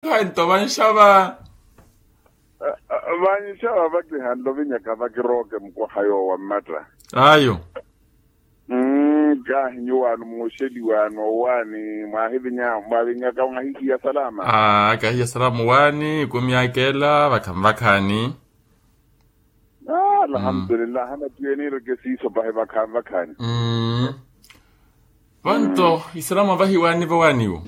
Kanto banshaba. Banshaba ba ke handlo binyaka ba ke roke mkwahayo wa matra. Ayo. Ga hinyuwa mushediwa no wani mahibinya ka ngahiki ya salama. Ka ya salamu wani kumyakela bakamvakani. Alhamdulillah hana tuyeni reke so bakhamvakani. Banto islamu bahiwani bawaniwo.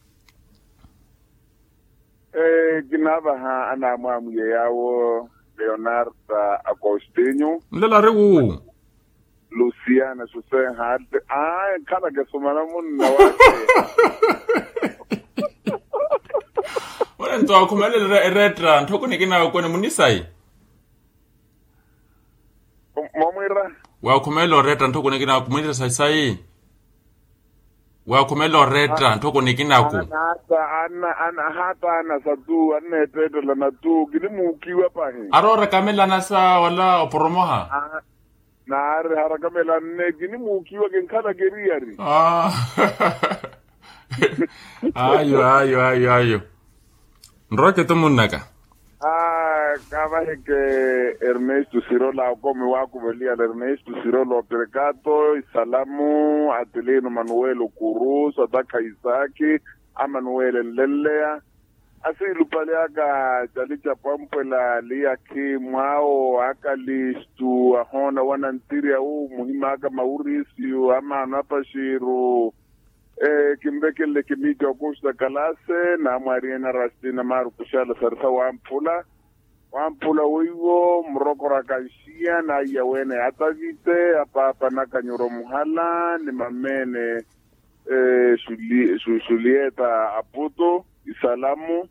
Ginaba ha ana mwamuye yawo Leonardo Agostinho. Mlela rewu. Luciana Susen had kana ke sumana munna wake. Wala ndo akumele retra ntoko nikina ukone munisai. Momira. Wa kumelo retra ntoko nikina kumunisa sai. Wa kumelo retra ntoko nikina ku. Ana satu anne teto la natu gidimu kiwa pahi. Arora kamela nasa wala oporomoha. Naare harakamela ne gidimu kiwa genkana geriari. Ayo. Nroke to munaka. Kaba heke Ernesto Sirola komi wako velia Ernesto Sirola Percato, Salamu, Atelino Manuel Kurus, Ataka Isaki, Amanuel Lelea. Asi lupaleaka jalicha pampela lia kimwao akalistu ahona wanantiria muhima aka Mauricio ama napashiru kimbekele kimiti Augusta Kalase na Mariana Rastina Maru kushala sarsa wampula wigo mrokora kanshia na yawene atavite apa nakanyoro muhala ni mamene Julieta Aputo Isalamu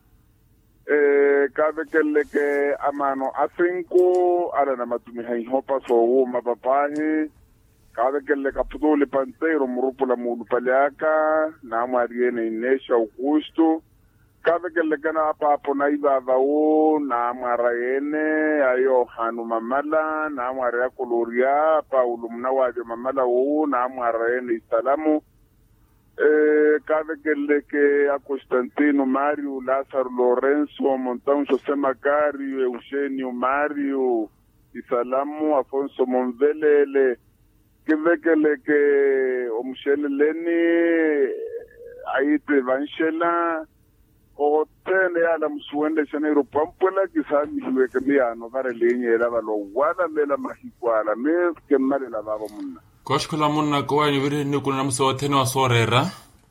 kavekele ke amano afinko ala na matumi haihopa so mapapahi kavekele kaputo le pantero murupula mulupaliaka na Mariana Inesha Augusto kavekele kana apa na iba vao na Maraene ayo hanu mamala na Maria Coloria Paulo mnawaje mamala na Maraene Isalamu kavekele ke a Constantino Mario Lazaro Lorenzo Montão José Macario Eugenio Mario Isalamu Afonso Monvelele kavekele ke omshele leni aite vanshela o tene ala msuende Janeiro pampela kisami hiwe kemiano vare lenye la valo wala mela mahikwala me kemale la baba munna Koshkola munna kwa ni vire ni kuna mso teno asorera.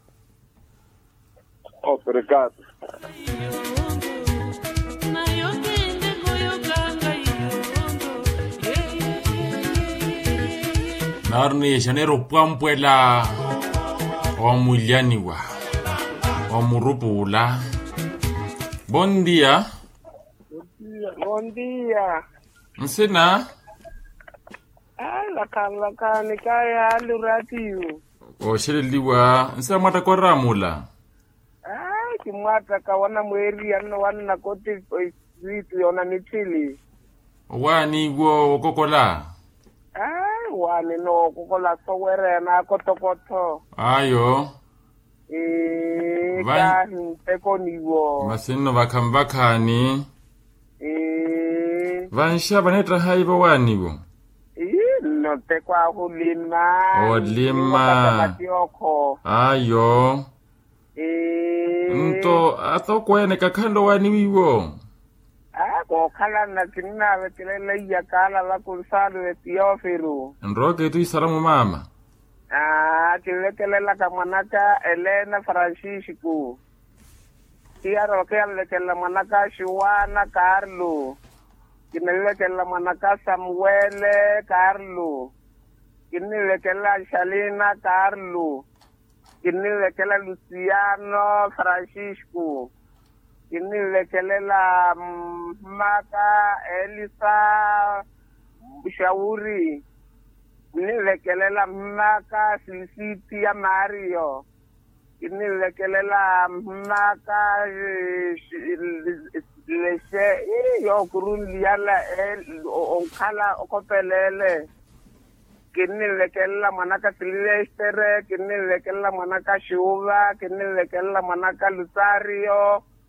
Obrigado. Narni Janeiro pampela o mulianiwa. O murupula. Bom dia. Bom dia. Nsina? Lakani kaya aluratiyo. O shiriliwa. Nsa mata kwa ramula. Kimwata kawana mweri wana koti vitu yona mitili. Wani wo kokola. Wani no kokola sowere na kotokoto. Ayo. Kahi teko niwo. Masino vakambakani. Vansha vanetra haiva waniwo. No teko ahulima. Olima. Ayo. Nto athokwene kakando waniwo. Ko kala na kinna vetilele ya kala la kunsalo de Teofilo. Nroke tu isalamu mama. Kilekelela kamanaka Elena Francisco. Kiaro kilekelela manaka Shuana Carlo. Kilekelela manaka Samuele Carlo. Kilekelela Shalina Carlo. Kilekelela Luciano Francisco. Kilekelela Maka Elisa Shauri. Nilekelela Maka Sisiti ya Mario. Nilekelela Maka Leshe yo kurundi yala onkala okopelele. Nilekelela manaka Silvestre, nilekelela manaka Shuva, nilekelela manaka Lusario.